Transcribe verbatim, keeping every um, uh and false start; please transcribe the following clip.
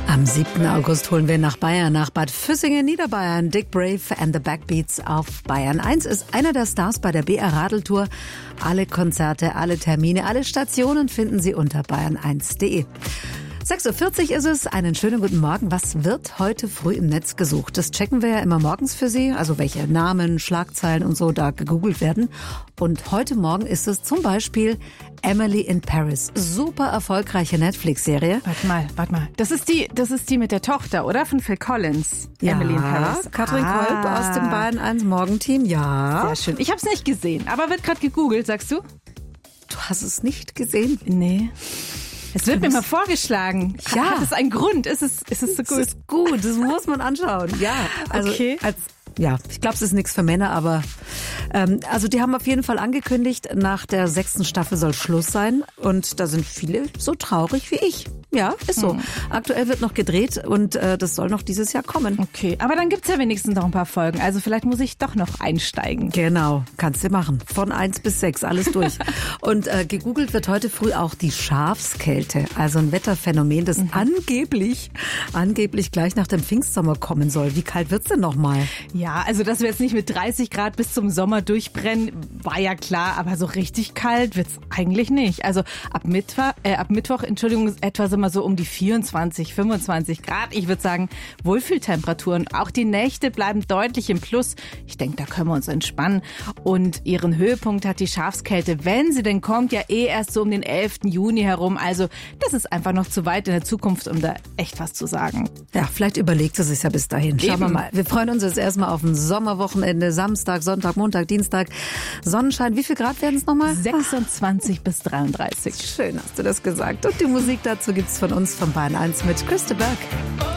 Am siebten August holen wir nach Bayern, nach Bad Füssingen, Niederbayern. Dick Brave and the Backbeats auf Bayern eins ist einer der Stars bei der B R Radeltour. Alle Konzerte, alle Termine, alle Stationen finden Sie unter bayern eins punkt de. sechs Uhr vierzig ist es. Einen schönen guten Morgen. Was wird heute früh im Netz gesucht? Das checken wir ja immer morgens für Sie. Also welche Namen, Schlagzeilen und so da gegoogelt werden. Und heute Morgen ist es zum Beispiel Emily in Paris. Super erfolgreiche Netflix-Serie. Warte mal, warte mal. Das ist die, das ist die mit der Tochter, oder? Von Phil Collins. Ja, Emily in Paris. Katrin ah. Kolb aus dem Bayern eins Morgenteam. Ja. Sehr schön. Ich habe es nicht gesehen, aber wird gerade gegoogelt, sagst du? Du hast es nicht gesehen? Nee. Es wird mir mal vorgeschlagen. Ja. Hat es einen Grund? Ist es, ist es so gut? Das ist gut, das muss man anschauen. Ja, also okay. als Ja, ich glaube, es ist nichts für Männer, aber ähm, also die haben auf jeden Fall angekündigt, nach der sechsten Staffel soll Schluss sein und da sind viele so traurig wie ich. Ja, ist so. Hm. Aktuell wird noch gedreht und äh, das soll noch dieses Jahr kommen. Okay, aber dann gibt's ja wenigstens noch ein paar Folgen, also vielleicht muss ich doch noch einsteigen. Genau, kannst du machen. Von eins bis sechs, alles durch. Und äh, gegoogelt wird heute früh auch die Schafskälte, also ein Wetterphänomen, das mhm. angeblich, angeblich gleich nach dem Pfingstsommer kommen soll. Wie kalt wird's denn nochmal? Ja, also dass wir jetzt nicht mit dreißig Grad bis zum Sommer durchbrennen, war ja klar, aber so richtig kalt wird's eigentlich nicht. Also ab Mittwoch, äh, ab Mittwoch, Entschuldigung, etwa sind wir so um die vierundzwanzig, fünfundzwanzig Grad. Ich würde sagen, Wohlfühltemperaturen. Auch die Nächte bleiben deutlich im Plus. Ich denke, da können wir uns entspannen. Und ihren Höhepunkt hat die Schafskälte, wenn sie denn kommt, ja eh erst so um den elften Juni herum. Also das ist einfach noch zu weit in der Zukunft, um da echt was zu sagen. Ja, vielleicht überlegt sie sich ja bis dahin. Schauen Eben. wir mal. Wir freuen uns jetzt erstmal auf ein Sommerwochenende. Samstag, Sonntag, Montag, Dienstag. Sonnenschein. Wie viel Grad werden es nochmal? sechsundzwanzig bis dreiunddreißig. Schön hast du das gesagt. Und die Musik dazu gibt's von uns von Bayern eins mit Christa Berg.